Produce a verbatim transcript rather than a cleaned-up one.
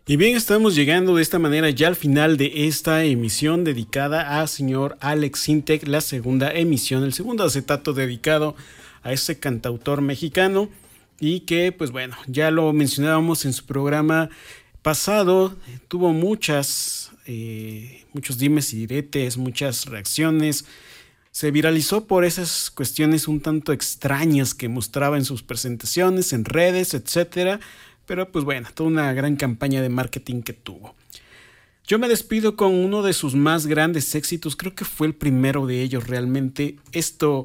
Y bien, estamos llegando de esta manera ya al final de esta emisión dedicada a señor Alex Sintek, la segunda emisión, el segundo acetato dedicado a ese cantautor mexicano y que, pues bueno, ya lo mencionábamos en su programa pasado, tuvo muchas, eh, muchos dimes y diretes, muchas reacciones. Se viralizó por esas cuestiones un tanto extrañas que mostraba en sus presentaciones, en redes, etcétera. Pero pues bueno, toda una gran campaña de marketing que tuvo. Yo me despido con uno de sus más grandes éxitos, creo que fue el primero de ellos realmente. Esto